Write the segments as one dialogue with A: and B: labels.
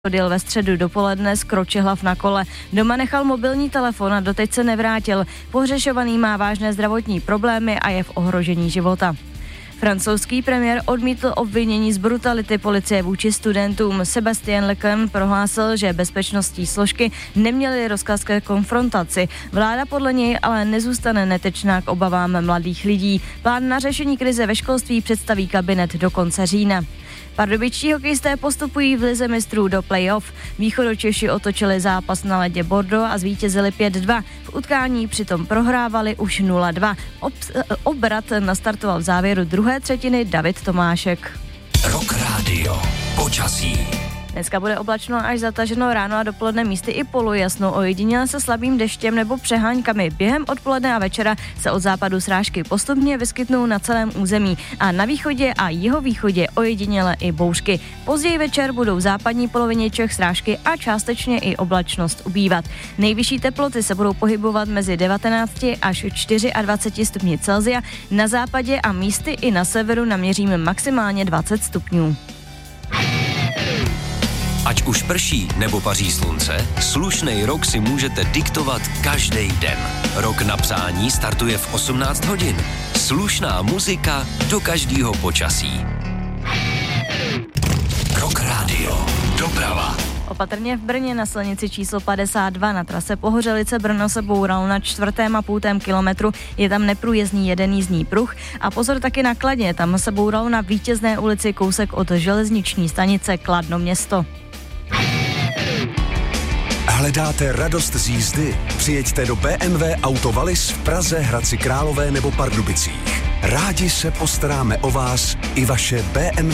A: Odjel ve středu dopoledne z Kročihlav na kole. Doma nechal mobilní telefon a doteď se nevrátil. Pohřešovaný má vážné zdravotní problémy a je v ohrožení života. Francouzský premiér odmítl obvinění z brutality policie vůči studentům. Sébastien Lecornu prohlásil, že bezpečnostní složky neměly rozkaz ke konfrontaci. Vláda podle něj ale nezůstane netečná k obavám mladých lidí. Plán na řešení krize ve školství představí kabinet do konce října. Pardubičtí hokejisté postupují v lize mistrů do play-off. Východočeši otočili zápas na ledě Bordeaux a zvítězili 5-2. V utkání přitom prohrávali už 0-2. Obrat nastartoval v závěru druhé třetiny David Tomášek.
B: Rock Radio. Počasí.
A: Dneska bude oblačno až zataženo, ráno a dopoledne místy i polojasno, ojediněle se slabým deštěm nebo přeháňkami. Během odpoledne a večera se od západu srážky postupně vyskytnou na celém území a na východě a jihovýchodě ojediněle i bouřky. Později večer budou v západní polovině Čech srážky a částečně i oblačnost ubývat. Nejvyšší teploty se budou pohybovat mezi 19 až 24 stupni Celsia. Na západě a místy i na severu naměříme maximálně 20 stupňů.
B: Ať už prší nebo paří slunce, slušnej rok si můžete diktovat každý den. Rok na psání startuje v 18 hodin. Slušná muzika do každého počasí. Rock Radio. Doprava.
A: Opatrně v Brně na silnici číslo 52 na trase Pohořelice Brno se boural na 4,5 kilometru. Je tam neprůjezdný jeden jízdní pruh a pozor taky na Kladně, tam se boural na Vítězné ulici kousek od železniční stanice Kladno město.
C: Hledáte radost z jízdy? Přijeďte do BMW Auto Wallis v Praze, Hradci Králové nebo Pardubicích. Rádi se postaráme o vás i vaše BMW.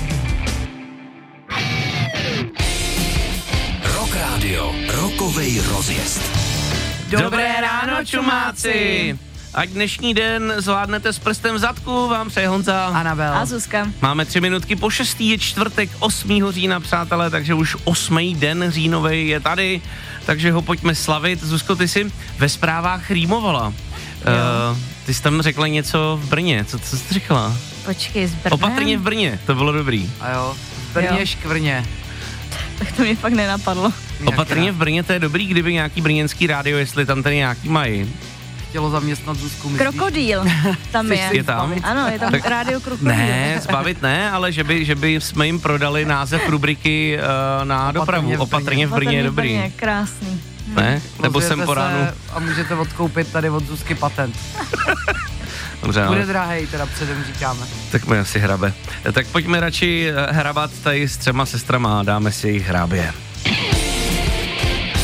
B: Rock Radio. Rockovej rozjezd.
D: Dobré ráno, čumáci! Ať dnešní den zvládnete s prstem v zadku, vám přeje Honza,
E: Anabel
A: a Zuzka.
D: Máme 3 minutky po 6. je čtvrtek 8. října, přátelé, takže už 8. den říjnovej je tady, takže ho pojďme slavit. Zuzko, ty jsi ve zprávách rýmovala. Ty jsi tam řekla něco v Brně, co jsi řekla?
A: Počkej, z Brnem?
D: Opatrně v Brně, to bylo dobrý.
E: A jo, v Brně škvrně.
A: Tak to mě fakt nenapadlo.
D: Opatrně v Brně, to je dobrý, kdyby nějaký brněnský rádio, jestli tam tady nějaký mají.
E: Chtělo zaměstnat Zuzku, myslíš?
A: Krokodýl tam je.
D: Je tam?
A: Ano, je tam tak, rádio Krokodýl.
D: Ne, zbavit ne, ale že by jsme jim prodali název rubriky na dopravu. Opatrně v Brně je dobrý.
A: Brně, krásný.
D: Ne? Nebo jsem po ránu.
E: A můžete odkoupit tady od Zuzky patent.
D: Dobře,
E: bude drahej, teda předem říkáme.
D: Tak mi asi hrabe. Tak pojďme radši hrabat tady s 3 sestrama a dáme si jejich hrábě.